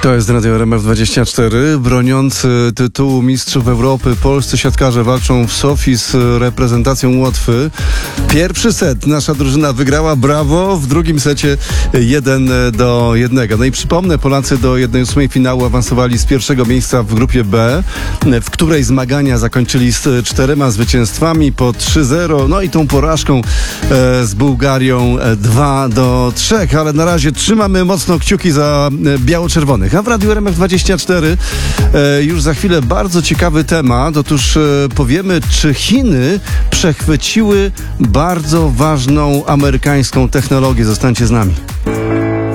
To jest Radio RMF24. Broniący tytułu mistrzów Europy polscy siatkarze walczą w Sofii z reprezentacją Łotwy. Pierwszy set nasza drużyna wygrała, brawo. W drugim secie 1-1. No i przypomnę, Polacy do 1/8 finału awansowali z pierwszego miejsca w grupie B, w której zmagania zakończyli z 4 zwycięstwami po 3-0. No i tą porażką z Bułgarią 2-3. Ale na razie trzymamy mocno kciuki za biało-czerwonych. A w Radiu RMF24 już za chwilę bardzo ciekawy temat. Otóż powiemy, czy Chiny przechwyciły bardzo ważną amerykańską technologię. Zostańcie z nami.